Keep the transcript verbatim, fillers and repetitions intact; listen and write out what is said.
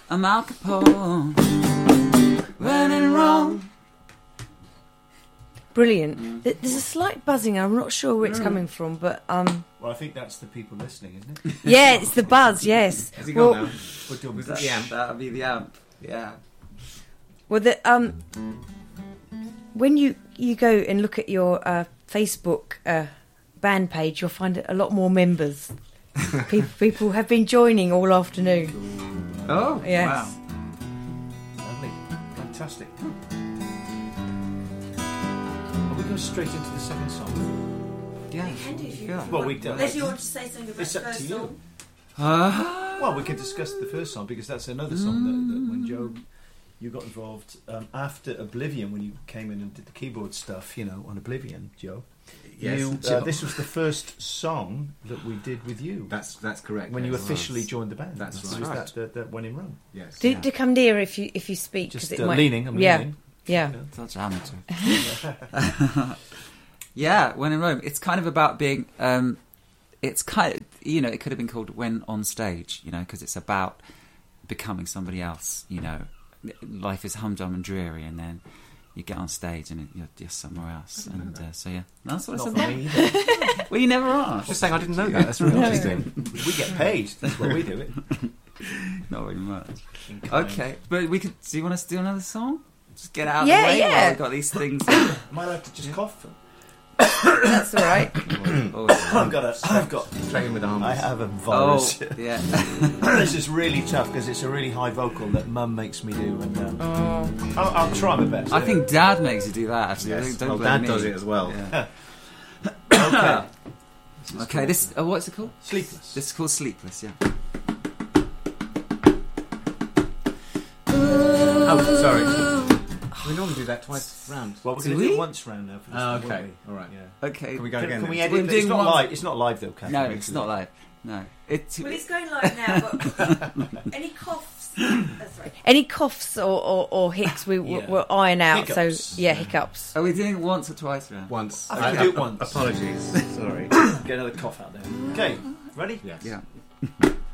I'm Al Capone. When in Rome. Brilliant. Mm. There's a slight buzzing. I'm not sure where it's coming from, but um. Well, I think that's the people listening, isn't it? Yeah, it's the buzz. Yes. Has he well, gone now? Was that the amp? That'll be the amp. Yeah. Well, the um. When you you go and look at your uh, Facebook uh, band page, you'll find a lot more members. people, people have been joining all afternoon. Oh, yes. Wow. Lovely. Fantastic. Are we going straight into the second song? Yeah. We can do if you yeah. want. Well, we don't. Unless you want to say something about It's the up first to you. song. Uh, Well, we could discuss the first song because that's another song that, that when Joe, you got involved um, after Oblivion, when you came in and did the keyboard stuff, you know, on Oblivion, Joe. Yes. You, uh, this was the first song that we did with you. That's that's correct. When you yes. officially joined the band. That's It right. was that, that, that one in Rome. Yes. Do, Yeah. do come nearer if you if you speak. 'cause Just it uh, might, leaning, I'm yeah, leaning. yeah. You know. Such amateur. Yeah, When in Rome. It's kind of about being. Um, it's kind of, you know, it could have been called When on Stage, you know, because it's about becoming somebody else. You know, life is humdrum and dreary, and then you get on stage and you're just somewhere else. And uh, so yeah, that's what Not it's for about. me either. Well, you never are. Just saying, I didn't know that. That's really interesting. We get paid. That's why we do it. Not very much. Okay, but we could. Do you want us to do another song? Just get out Yeah, of the way yeah. while we've got these things. Am I allowed to just cough? That's all right. Oh, I've got a. I've got. Straight in with the harmonies. I have a oh, virus. yeah. This is really tough because it's a really high vocal that Mum makes me do, and um, Oh. I'll, I'll try my best. I think Dad makes you do that. Actually, I Yes. think, don't Well, blame Dad me. does it as well. Yeah. Okay. Okay, this. Uh, what's it called? Sleepless. This is called Sleepless. Yeah. Oh, sorry. We normally do that twice round. Well, we're Do going to do we? it once round now. For this Oh, one, okay. won't we? All right. Yeah. Okay. Can we go Can, again? can we then? edit? We're It's doing not one- live. It's not live though, Kathy. No, it's not live. No. It's. Well, it's going live now. But any coughs? That's right. Any coughs or, or, or hicks we Yeah. will iron out. Hiccups. So yeah, hiccups. Are we doing it once or twice round? Once. I Uh, can do it uh, once. Apologies. Sorry. Get another cough out there. Okay, ready? Yes. Yeah.